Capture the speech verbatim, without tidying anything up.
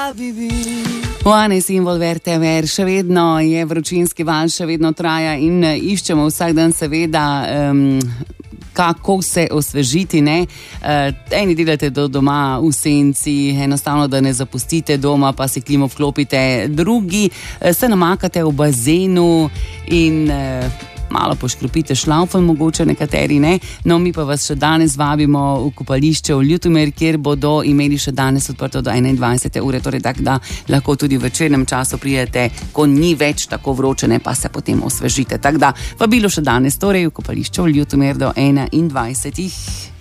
Juane simbol Vertever, še vedno je vročinski val, še vedno traja in iščemo vsak dan seveda, um, kako se osvežiti, ne? Uh, eni delate do doma v senci, enostavno, da ne zapustite doma, pa si klimo vklopite, drugi uh, se namakate v bazenu in uh, malo poškropite šlaufom, mogoče nekateri, ne? No, mi pa vas še danes vabimo v kopališče v Ljutomer, kjer bodo imeli še danes odprto do enaindvajsete ure, torej tak, da lahko tudi v večernem času prijete, ko ni več tako vročene, pa se potem osvežite. Tak da, vabilo še danes, torej v kopališče v Ljutomer do enaindvajsetih.